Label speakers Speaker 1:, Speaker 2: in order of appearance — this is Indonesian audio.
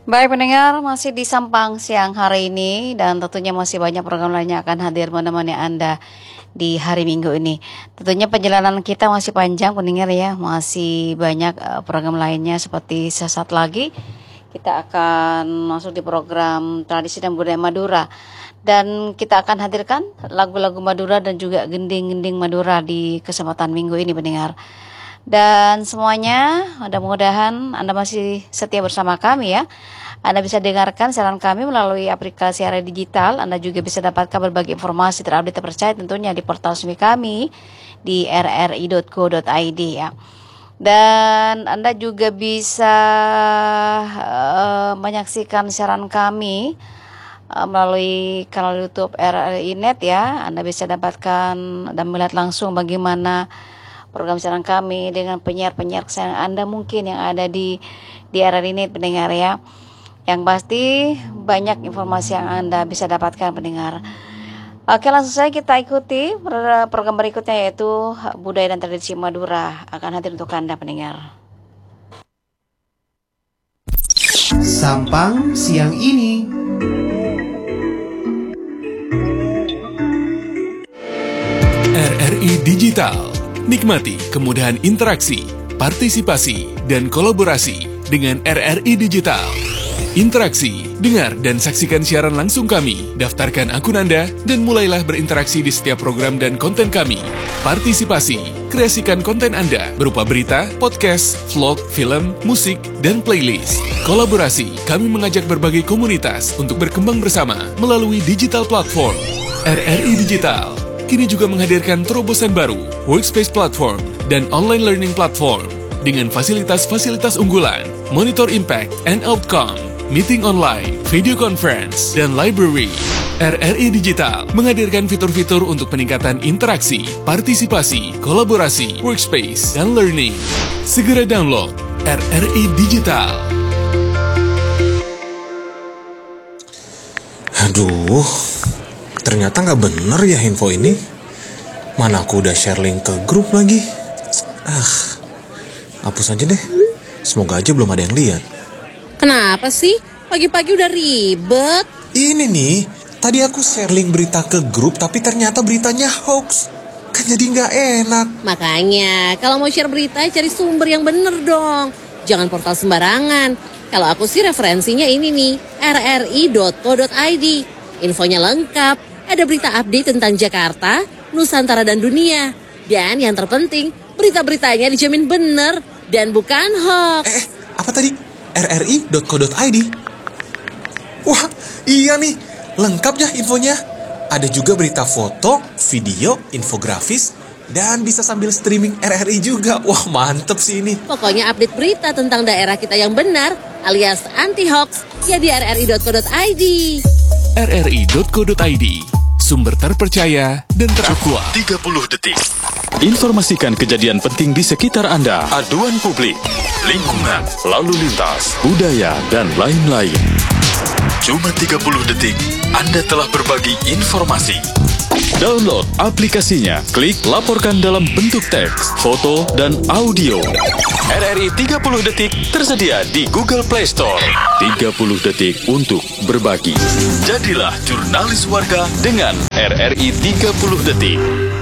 Speaker 1: Baik pendengar, masih di Sampang siang hari ini dan tentunya masih banyak program lainnya akan hadir menemani Anda di hari Minggu ini. Tentunya perjalanan kita masih panjang pendengar ya, masih banyak program lainnya seperti sesaat lagi kita akan masuk di program tradisi dan budaya Madura. Dan kita akan hadirkan lagu-lagu Madura dan juga gending-gending Madura di kesempatan minggu ini pendengar. Dan semuanya mudah-mudahan Anda masih setia bersama kami ya. Anda bisa dengarkan siaran kami melalui aplikasi area digital. Anda juga bisa dapatkan berbagai informasi terupdate terpercaya tentunya di portal resmi kami di rri.co.id ya. Dan Anda juga bisa menyaksikan siaran kami melalui kanal YouTube RRI Net ya. Anda bisa dapatkan dan melihat langsung bagaimana program siaran kami dengan penyiar-penyiar kesayangan Anda mungkin yang ada di RRI Net pendengar ya. Yang pasti banyak informasi yang Anda bisa dapatkan pendengar. Oke, langsung saja kita ikuti program berikutnya yaitu Budaya dan Tradisi Madura akan hadir untuk Anda pendengar.
Speaker 2: Sampang siang ini.
Speaker 3: RRI Digital. Nikmati kemudahan interaksi, partisipasi, dan kolaborasi dengan RRI Digital. Interaksi, dengar, dan saksikan siaran langsung kami. Daftarkan akun Anda dan mulailah berinteraksi di setiap program dan konten kami. Partisipasi, kreasikan konten Anda berupa berita, podcast, vlog, film, musik, dan playlist. Kolaborasi, kami mengajak berbagai komunitas untuk berkembang bersama melalui digital platform. RRI Digital kini juga menghadirkan terobosan baru, workspace platform, dan online learning platform dengan fasilitas-fasilitas unggulan, monitor impact and outcome, meeting online, video conference, dan library. RRI Digital menghadirkan fitur-fitur untuk peningkatan interaksi, partisipasi, kolaborasi, workspace, dan learning. Segera download RRI Digital.
Speaker 4: Aduh, ternyata nggak bener ya info ini. Mana aku udah share link ke grup lagi. Hapus aja deh. Semoga aja belum ada yang lihat.
Speaker 5: Kenapa sih? Pagi-pagi udah ribet.
Speaker 4: Ini nih, tadi aku share link berita ke grup tapi ternyata beritanya hoax. Kan jadi nggak enak.
Speaker 5: Makanya, kalau mau share berita cari sumber yang bener dong. Jangan portal sembarangan. Kalau aku sih referensinya ini nih, rri.co.id. Infonya lengkap, ada berita update tentang Jakarta, Nusantara dan dunia. Dan yang terpenting, berita-beritanya dijamin bener dan bukan hoax.
Speaker 4: Apa tadi? rri.co.id? Wah, iya nih, lengkap ya infonya. Ada juga berita foto, video, infografis, dan bisa sambil streaming RRI juga. Wah, mantep sih ini.
Speaker 5: Pokoknya update berita tentang daerah kita yang benar, alias anti-hoax, ya di rri.co.id.
Speaker 3: rri.co.id, sumber terpercaya dan terakuah.
Speaker 6: 30 detik. Informasikan kejadian penting di sekitar Anda. Aduan publik, lingkungan, lalu lintas, budaya, dan lain-lain. Cuma 30 detik, Anda telah berbagi informasi. Download aplikasinya, klik laporkan dalam bentuk teks, foto, dan audio. RRI 30 detik tersedia di Google Play Store. 30 detik untuk berbagi. Jadilah jurnalis warga dengan RRI 30 detik.